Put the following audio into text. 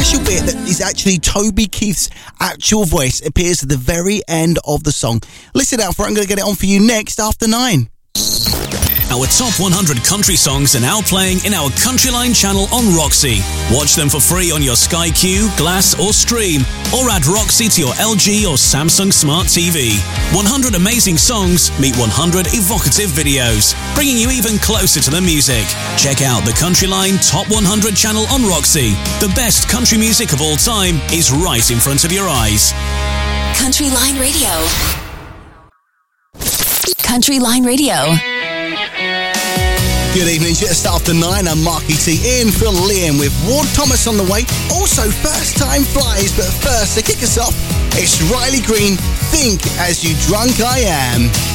special bit that is actually Toby Keith's actual voice appears at the very end of the song. Listen out for it. I'm going to get it on for you next after 9. Our top 100 country songs are now playing in our Countryline channel on Roxy. Watch them for free on your Sky Q, Glass or Stream, or add Roxy to your LG or Samsung Smart TV. 100 amazing songs meet 100 evocative videos, bringing you even closer to the music. Check out the Countryline Top 100 channel on Roxy. The best country music of all time is right in front of your eyes. Countryline Radio. Countryline Radio. Good evening, just after 9, I'm Marky T in for Liam with Ward Thomas on the way. Also, First Time Flies, but first, to kick us off, it's Riley Green, Think As You Drunk I Am.